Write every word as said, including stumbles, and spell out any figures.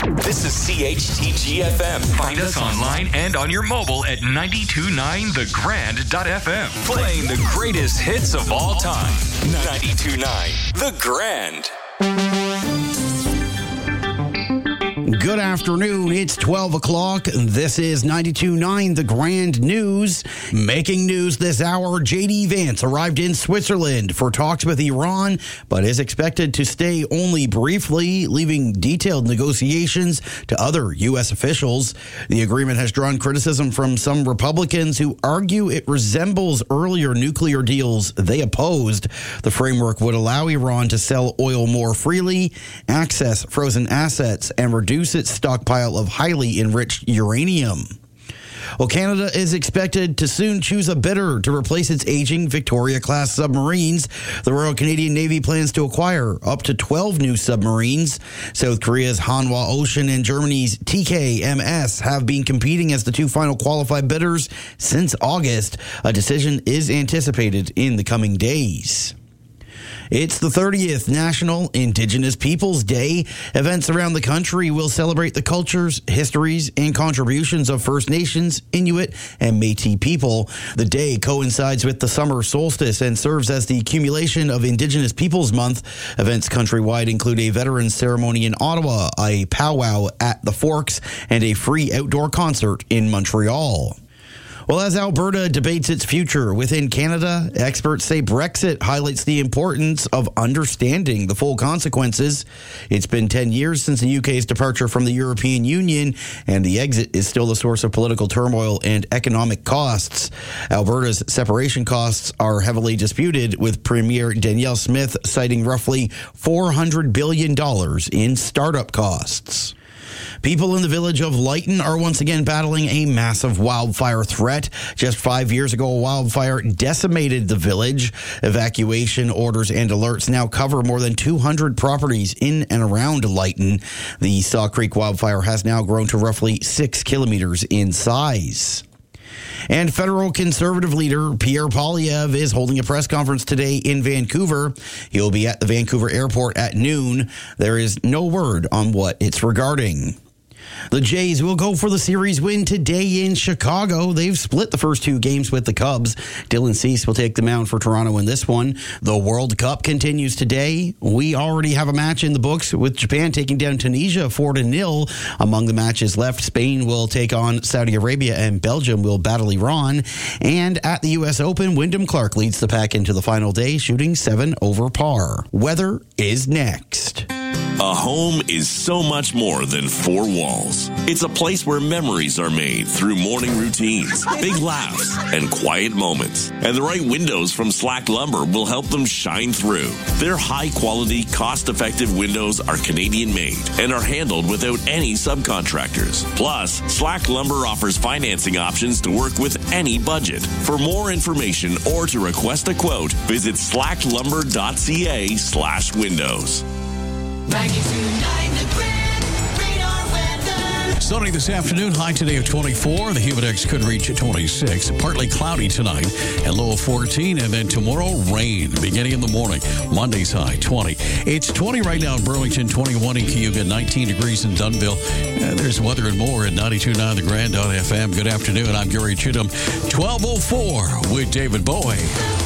This is C H T G F M. Find us online and on your mobile at ninety-two point nine the grand dot f m. Playing the greatest hits of all time. ninety-two point nine The Grand. Good afternoon. It's twelve o'clock. This is ninety-two point nine The Grand News. Making news this hour, J D Vance arrived in Switzerland for talks with Iran, but is expected to stay only briefly, leaving detailed negotiations to other U S officials. The agreement has drawn criticism from some Republicans who argue it resembles earlier nuclear deals they opposed. The framework would allow Iran to sell oil more freely, access frozen assets, and reduce its stockpile of highly enriched uranium. Well, Canada is expected to soon choose a bidder to replace its aging Victoria-class submarines. The Royal Canadian Navy plans to acquire up to twelve new submarines. South Korea's Hanwha Ocean and Germany's T K M S have been competing as the two final qualified bidders since August. A decision is anticipated in the coming days. It's the thirtieth National Indigenous Peoples Day. Events around the country will celebrate the cultures, histories, and contributions of First Nations, Inuit, and Métis people. The day coincides with the summer solstice and serves as the accumulation of Indigenous Peoples Month. Events countrywide include a veterans ceremony in Ottawa, a powwow at the Forks, and a free outdoor concert in Montreal. Well, as Alberta debates its future within Canada, experts say Brexit highlights the importance of understanding the full consequences. It's been ten years since the U K's departure from the European Union, and the exit is still the source of political turmoil and economic costs. Alberta's separation costs are heavily disputed, with Premier Danielle Smith citing roughly four hundred billion dollars in startup costs. People in the village of Lytton are once again battling a massive wildfire threat. Just five years ago, a wildfire decimated the village. Evacuation orders and alerts now cover more than two hundred properties in and around Lytton. The Saw Creek wildfire has now grown to roughly six kilometers in size. And federal Conservative leader Pierre Poilievre is holding a press conference today in Vancouver. He'll be at the Vancouver airport at noon. There is no word on what it's regarding. The Jays will go for the series win today in Chicago. They've split the first two games with the Cubs. Dylan Cease will take the mound for Toronto in this one. The World Cup continues today. We already have a match in the books with Japan taking down Tunisia four to nil. Among the matches left, Spain will take on Saudi Arabia and Belgium will battle Iran. And at the U S Open, Wyndham Clark leads the pack into the final day, shooting seven over par. Weather is next. A home is so much more than four walls. It's a place where memories are made through morning routines, big laughs, and quiet moments. And the right windows from Slack Lumber will help them shine through. Their high-quality, cost-effective windows are Canadian-made and are handled without any subcontractors. Plus, Slack Lumber offers financing options to work with any budget. For more information or to request a quote, visit slacklumber.ca slash windows. ninety-two point nine The Grand Radar Weather. Sunny this afternoon, high today of twenty-four. The humidex could reach twenty-six. Partly cloudy tonight and low of fourteen. And then tomorrow, rain beginning in the morning. Monday's high, twenty. It's twenty right now in Burlington, twenty-one in Cayuga, nineteen degrees in Dunnville. And there's weather and more at ninety-two point nine The Grand dot f m. Good afternoon. I'm Gary Chittum. twelve oh four with David Bowie.